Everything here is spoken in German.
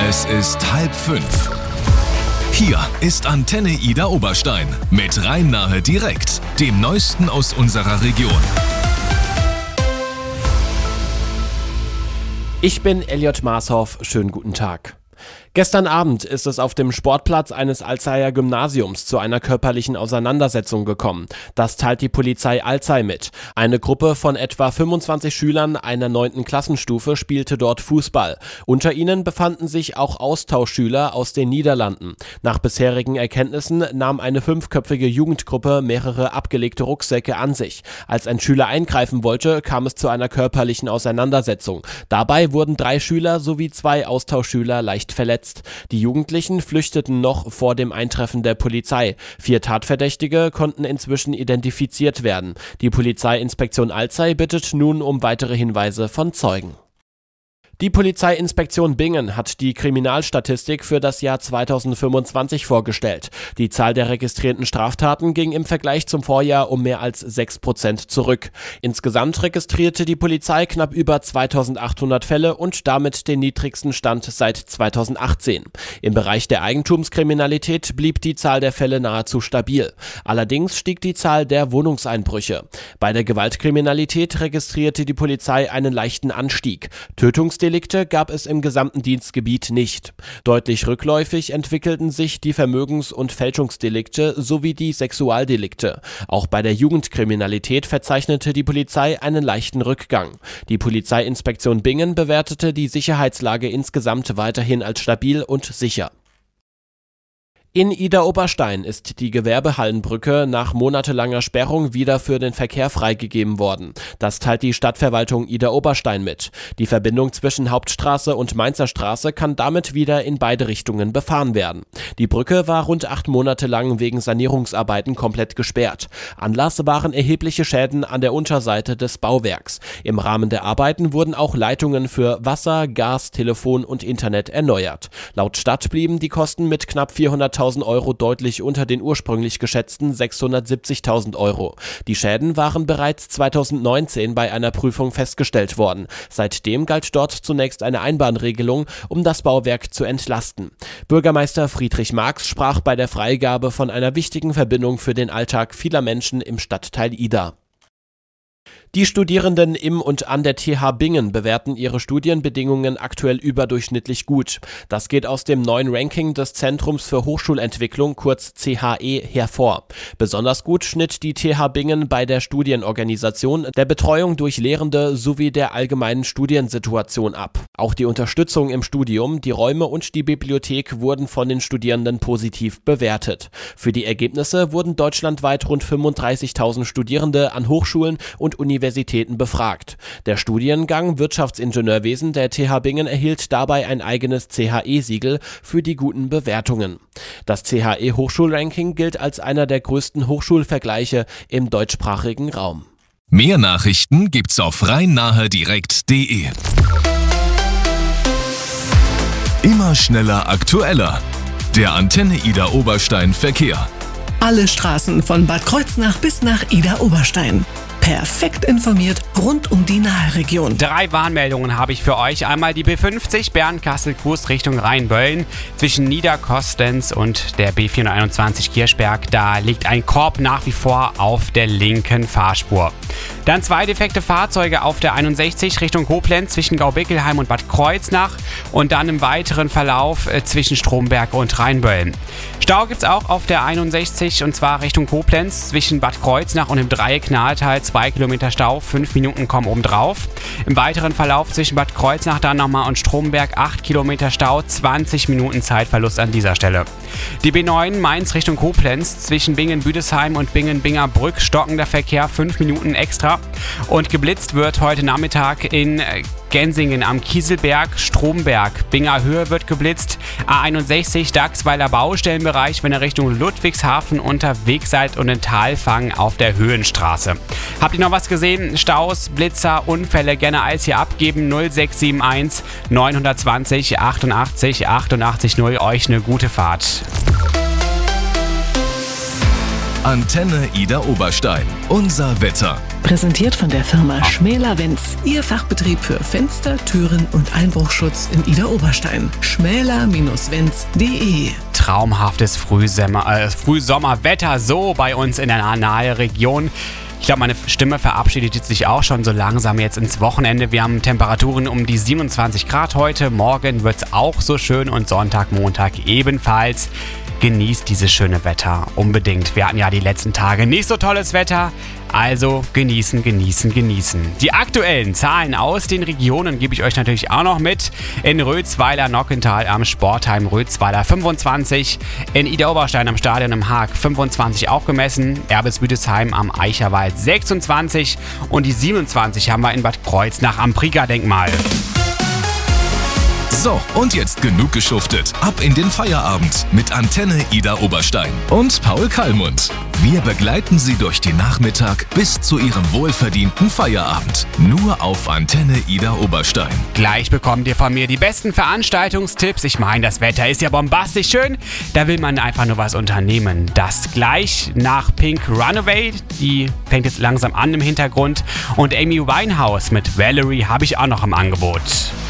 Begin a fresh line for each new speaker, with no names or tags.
Es ist 4:30. Hier ist Antenne Ida Oberstein mit Rhein-Nahe direkt, dem Neuesten aus unserer Region.
Ich bin Elliot Maashoff, schönen guten Tag. Gestern Abend ist es auf dem Sportplatz eines Alzeyer Gymnasiums zu einer körperlichen Auseinandersetzung gekommen. Das teilt die Polizei Alzey mit. Eine Gruppe von etwa 25 Schülern einer 9. Klassenstufe spielte dort Fußball. Unter ihnen befanden sich auch Austauschschüler aus den Niederlanden. Nach bisherigen Erkenntnissen nahm eine 5-köpfige Jugendgruppe mehrere abgelegte Rucksäcke an sich. Als ein Schüler eingreifen wollte, kam es zu einer körperlichen Auseinandersetzung. Dabei wurden 3 Schüler sowie 2 Austauschschüler leicht verletzt. Die Jugendlichen flüchteten noch vor dem Eintreffen der Polizei. 4 Tatverdächtige konnten inzwischen identifiziert werden. Die Polizeiinspektion Alzey bittet nun um weitere Hinweise von Zeugen. Die Polizeiinspektion Bingen hat die Kriminalstatistik für das Jahr 2025 vorgestellt. Die Zahl der registrierten Straftaten ging im Vergleich zum Vorjahr um mehr als 6% zurück. Insgesamt registrierte die Polizei knapp über 2800 Fälle und damit den niedrigsten Stand seit 2018. Im Bereich der Eigentumskriminalität blieb die Zahl der Fälle nahezu stabil. Allerdings stieg die Zahl der Wohnungseinbrüche. Bei der Gewaltkriminalität registrierte die Polizei einen leichten Anstieg. Tötungsdelikte gab es im gesamten Dienstgebiet nicht. Deutlich rückläufig entwickelten sich die Vermögens- und Fälschungsdelikte sowie die Sexualdelikte. Auch bei der Jugendkriminalität verzeichnete die Polizei einen leichten Rückgang. Die Polizeiinspektion Bingen bewertete die Sicherheitslage insgesamt weiterhin als stabil und sicher. In Ida Oberstein ist die Gewerbehallenbrücke nach monatelanger Sperrung wieder für den Verkehr freigegeben worden. Das teilt die Stadtverwaltung Ida Oberstein mit. Die Verbindung zwischen Hauptstraße und Mainzer Straße kann damit wieder in beide Richtungen befahren werden. Die Brücke war rund 8 Monate lang wegen Sanierungsarbeiten komplett gesperrt. Anlass waren erhebliche Schäden an der Unterseite des Bauwerks. Im Rahmen der Arbeiten wurden auch Leitungen für Wasser, Gas, Telefon und Internet erneuert. Laut Stadt blieben die Kosten mit knapp 400.000 Euro deutlich unter den ursprünglich geschätzten 670.000 Euro. Die Schäden waren bereits 2019 bei einer Prüfung festgestellt worden. Seitdem galt dort zunächst eine Einbahnregelung, um das Bauwerk zu entlasten. Bürgermeister Friedrich Marx sprach bei der Freigabe von einer wichtigen Verbindung für den Alltag vieler Menschen im Stadtteil Ida. Die Studierenden im und an der TH Bingen bewerten ihre Studienbedingungen aktuell überdurchschnittlich gut. Das geht aus dem neuen Ranking des Zentrums für Hochschulentwicklung, kurz CHE, hervor. Besonders gut schnitt die TH Bingen bei der Studienorganisation, der Betreuung durch Lehrende sowie der allgemeinen Studiensituation ab. Auch die Unterstützung im Studium, die Räume und die Bibliothek wurden von den Studierenden positiv bewertet. Für die Ergebnisse wurden deutschlandweit rund 35.000 Studierende an Hochschulen und Universitäten befragt. Der Studiengang Wirtschaftsingenieurwesen der TH Bingen erhielt dabei ein eigenes CHE-Siegel für die guten Bewertungen. Das CHE-Hochschulranking gilt als einer der größten Hochschulvergleiche im deutschsprachigen Raum.
Mehr Nachrichten gibt's auf rhein-nahe-direkt.de. Immer schneller, aktueller. Der Antenne Ida Oberstein Verkehr.
Alle Straßen von Bad Kreuznach bis nach Ida Oberstein. Perfekt informiert rund um die Nahe-Region.
3 Warnmeldungen habe ich für euch. Einmal die B50 Bern-Kassel-Kurs Richtung Rheinböllen zwischen Niederkostens und der B421 Kirchberg. Da liegt ein Korb nach wie vor auf der linken Fahrspur. Dann 2 defekte Fahrzeuge auf der 61 Richtung Koblenz zwischen Gaubickelheim und Bad Kreuznach und dann im weiteren Verlauf zwischen Stromberg und Rheinböllen. Stau gibt es auch auf der 61 und zwar Richtung Koblenz zwischen Bad Kreuznach und im Dreieck Nahetal 2 Kilometer Stau, 5 Minuten kommen obendrauf. Im weiteren Verlauf zwischen Bad Kreuznach dann nochmal und Stromberg 8 Kilometer Stau, 20 Minuten Zeitverlust an dieser Stelle. Die B9 Mainz Richtung Koblenz zwischen Bingen-Büdesheim und Bingen-Binger-Brück stockender Verkehr, 5 Minuten extra. Und geblitzt wird heute Nachmittag in Gensingen am Kieselberg, Stromberg, Binger Höhe wird geblitzt, A61 Dachsweiler Baustellenbereich, wenn ihr Richtung Ludwigshafen unterwegs seid und den Talfang auf der Höhenstraße. Habt ihr noch was gesehen? Staus, Blitzer, Unfälle gerne als hier abgeben 0671 920 88 88 0. Euch eine gute Fahrt.
Antenne Ida Oberstein. Unser Wetter.
Präsentiert von der Firma Schmäler Wenz. Ihr Fachbetrieb für Fenster, Türen und Einbruchschutz in Idar-Oberstein. schmäler-wenz.de.
Traumhaftes Frühsommerwetter, so bei uns in der nahen Region. Ich glaube, meine Stimme verabschiedet sich auch schon so langsam jetzt ins Wochenende. Wir haben Temperaturen um die 27 Grad heute. Morgen wird es auch so schön und Sonntag, Montag ebenfalls. Genießt dieses schöne Wetter unbedingt. Wir hatten ja die letzten Tage nicht so tolles Wetter. Also genießen, genießen, genießen. Die aktuellen Zahlen aus den Regionen gebe ich euch natürlich auch noch mit. In Rötzweiler-Nockental am Sportheim Rötzweiler 25. In Idar-Oberstein am Stadion im Haag 25 auch gemessen. Erbisbüdesheim am Eicherwald 26. Und die 27 haben wir in Bad Kreuznach am Prieger-Denkmal.
So, und jetzt genug geschuftet. Ab in den Feierabend mit Antenne Idar-Oberstein und Paul Kallmund. Wir begleiten Sie durch den Nachmittag bis zu Ihrem wohlverdienten Feierabend. Nur auf Antenne Idar-Oberstein.
Gleich bekommt ihr von mir die besten Veranstaltungstipps. Ich meine, das Wetter ist ja bombastisch schön. Da will man einfach nur was unternehmen. Das gleich nach Pink Runaway. Die fängt jetzt langsam an im Hintergrund. Und Amy Winehouse mit Valerie habe ich auch noch im Angebot.